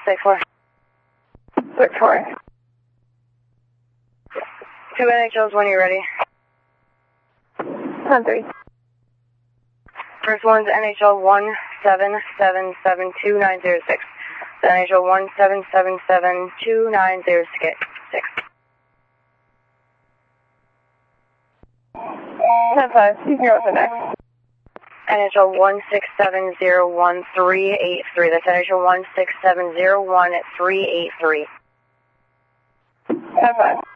6-4. 6-4. 2 NHLs when you're ready. 10-3. First one's NHL 17772-906. NHL 17772-906. 10-5. You can go with the next. NHL 16701-383. That's NHL 16701-383. 10-5.